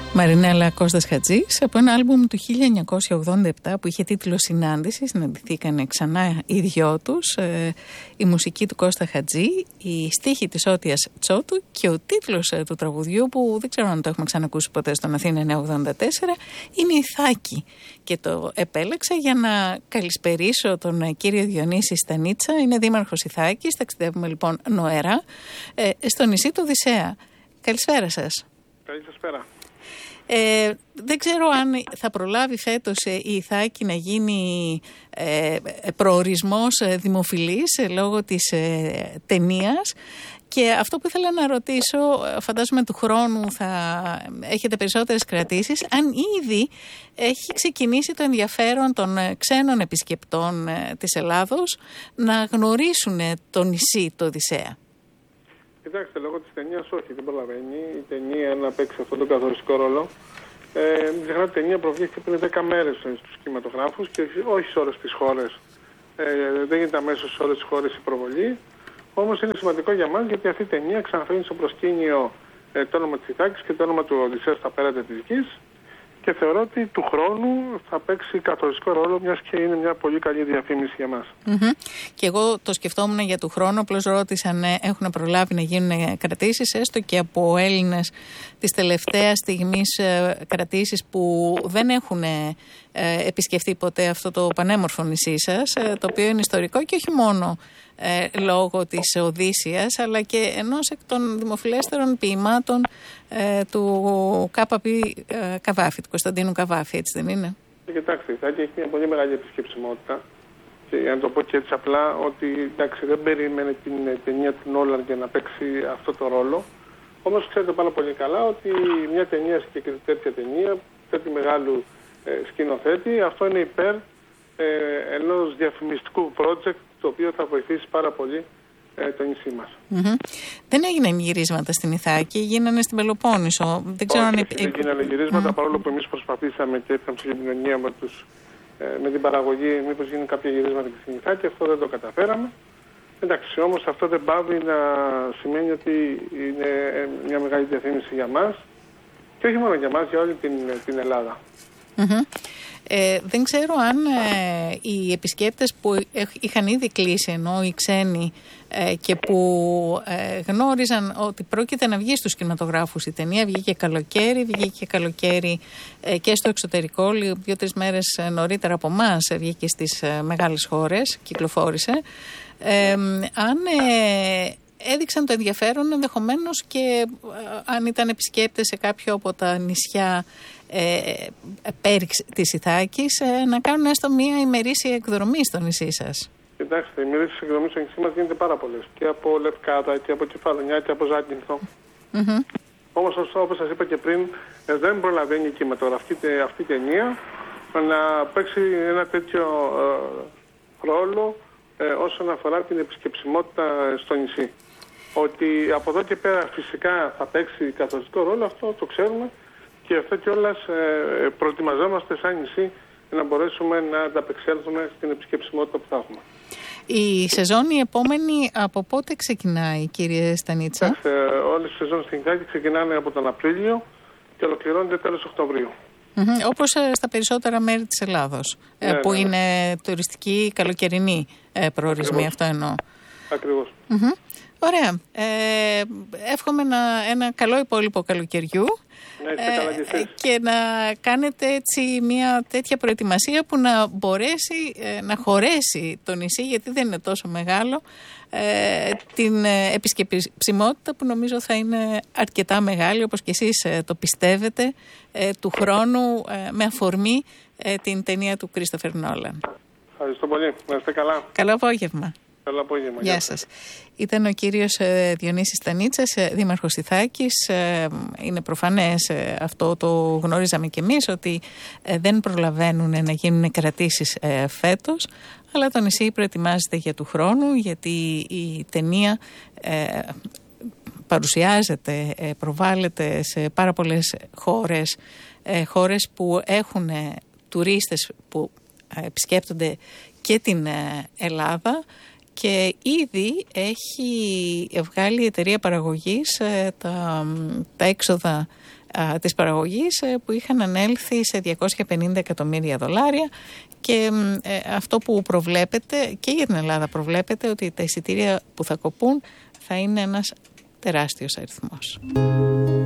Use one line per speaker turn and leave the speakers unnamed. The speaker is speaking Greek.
Μαρινέλα Κώστας Χατζής, από ένα άλμπουμ του 1987 που είχε τίτλο «Συνάντηση». Συναντηθήκανε ξανά οι δυο τους, η μουσική του Κώστα Χατζή, η στίχη της Ότιας Τσότου και ο τίτλος του τραγουδιού, που δεν ξέρω αν το έχουμε ξανακούσει ποτέ στον Αθήνα 984, είναι η Θάκη. Και το επέλεξα για να καλησπερίσω τον κύριο Διονύση Στανίτσα. Είναι δήμαρχος Ιθάκης. Ταξιδεύουμε λοιπόν νοερά στο νησί του Οδυσσέα. Καλησπέρα σας.
Καλησπέρα.
Δεν ξέρω αν θα προλάβει φέτος η Ιθάκη να γίνει προορισμός δημοφιλής λόγω της ταινίας. Και αυτό που ήθελα να ρωτήσω, φαντάζομαι του χρόνου θα έχετε περισσότερες κρατήσεις, αν ήδη έχει ξεκινήσει το ενδιαφέρον των ξένων επισκεπτών της Ελλάδος να γνωρίσουν το νησί, το Οδυσσέα.
Κοιτάξτε, λόγω της ταινίας όχι, δεν προλαβαίνει η ταινία να παίξει αυτόν τον καθοριστικό ρόλο. Μην ξεχνάτε, η ταινία προβλήθηκε πριν 10 μέρες στους κινηματογράφους και όχι σε όλες τις χώρες. Δεν γίνεται αμέσως σε όλες τις χώρες η προβολή. Όμως είναι σημαντικό για μας, γιατί αυτή η ταινία ξαναφέρνει στο προσκήνιο το όνομα της Ιθάκης και το όνομα του Οδυσσέα στα πέρατα της γης. Και θεωρώ ότι του χρόνου θα παίξει καθοριστικό ρόλο, μιας και είναι μια πολύ καλή διαφήμιση για μας.
Και εγώ το σκεφτόμουν για του χρόνου, απλώς ρώτησα αν έχουν προλάβει να γίνουν κρατήσεις, έστω και από Έλληνες της τελευταίας στιγμής, κρατήσεις που δεν έχουν επισκεφτεί ποτέ αυτό το πανέμορφο νησί σας, το οποίο είναι ιστορικό και όχι μόνο λόγω της Οδύσσιας, αλλά και ενός εκ των δημοφιλέστερων ποιημάτων του Κάπαπη Καβάφη, του Κωνσταντίνου Καβάφη, έτσι δεν είναι?
Κοιτάξτε, η Ιθάκη έχει μια πολύ μεγάλη επισκεψιμότητα. Και για να το πω και έτσι απλά, ότι εντάξει, δεν περίμενε την ταινία του Νόλαν για να παίξει αυτό το ρόλο. Όμως ξέρετε πάρα πολύ καλά ότι μια ταινία και τέτοια ταινία, τέτοιου μεγάλου σκηνοθέτη, αυτό είναι υπέρ ενός διαφημιστικού project, το οποίο θα βοηθήσει πάρα πολύ το νησί μας.
Δεν έγιναν γυρίσματα στην Ιθάκη, γίνανε στην Πελοπόννησο. Δεν ξέρω αν
δεν γίνανε γυρίσματα, παρόλο που εμείς προσπαθήσαμε και ήρθαμε σε επικοινωνία με την παραγωγή, μήπως γίνουν κάποια γυρίσματα και στην Ιθάκη, αυτό δεν το καταφέραμε. Εντάξει, όμως αυτό δεν πάβει να σημαίνει ότι είναι μια μεγάλη διαφήμιση για μας και όχι μόνο για μας, για όλη την Ελλάδα.
Δεν ξέρω αν οι επισκέπτες που είχαν ήδη κλείσει, ενώ οι ξένοι, και που γνώριζαν ότι πρόκειται να βγει στους κινηματογράφους η ταινία, βγήκε καλοκαίρι και στο εξωτερικό, 2-3 μέρες νωρίτερα από εμάς βγήκε στις μεγάλες χώρες, κυκλοφόρησε. Αν έδειξαν το ενδιαφέρον, ενδεχομένως και αν ήταν επισκέπτες σε κάποιο από τα νησιά πέριξ της Ιθάκης, να κάνουν έστω μία ημερήσια εκδρομή στο νησί σας.
Κοιτάξτε, η ημερήσια εκδρομή στο νησί μας γίνεται πάρα πολλές. Και από Λευκάδα και από Κεφαλονιά και από Ζάκυνθο. Όμως, όπως σας είπα και πριν, δεν προλαβαίνει η κινηματογραφική αυτή η ταινία να παίξει ένα τέτοιο ρόλο όσον αφορά την επισκεψιμότητα στο νησί. Ότι από εδώ και πέρα φυσικά θα παίξει καθοριστικό ρόλο, αυτό το ξέρουμε. Και αυτό κιόλας προετοιμαζόμαστε σαν νησί να μπορέσουμε να ανταπεξέλθουμε στην επισκεψιμότητα που θα έχουμε.
Η σεζόν η επόμενη από πότε ξεκινάει, κύριε Στανίτσα?
Όλες οι σεζόν στην Ιθάκη ξεκινάνε από τον Απρίλιο και ολοκληρώνονται τέλος Οκτωβρίου.
Όπως στα περισσότερα μέρη της Ελλάδος, που είναι τουριστική καλοκαιρινή προορισμοί, αυτό εννοώ.
Ακριβώς.
Ωραία. Εύχομαι ένα καλό υπόλοιπο καλοκαιριού και να κάνετε έτσι μια τέτοια προετοιμασία που να μπορέσει να χωρέσει το νησί, γιατί δεν είναι τόσο μεγάλο, την επισκεψιμότητα που νομίζω θα είναι αρκετά μεγάλη, όπως και εσείς το πιστεύετε, του χρόνου, με αφορμή την ταινία του Κρίστοφερ Νόλαν.
Ευχαριστώ πολύ. Να είστε καλά.
Καλό απόγευμα.
Καλό απόγευμα.
Γεια σας. Ήταν ο κύριος Διονύσης Στανίτσας, δήμαρχος Ιθάκης. Είναι προφανές, αυτό το γνωρίζαμε κι εμείς, ότι δεν προλαβαίνουν να γίνουν κρατήσεις φέτος, αλλά το νησί προετοιμάζεται για του χρόνου, γιατί η ταινία παρουσιάζεται, προβάλλεται σε πάρα πολλές χώρες που έχουν τουρίστες που επισκέπτονται και την Ελλάδα. Και ήδη έχει βγάλει η εταιρεία παραγωγής τα έξοδα της παραγωγής που είχαν ανέλθει σε $250 εκατομμύρια και αυτό που προβλέπεται και για την Ελλάδα προβλέπεται ότι τα εισιτήρια που θα κοπούν θα είναι ένας τεράστιος αριθμός.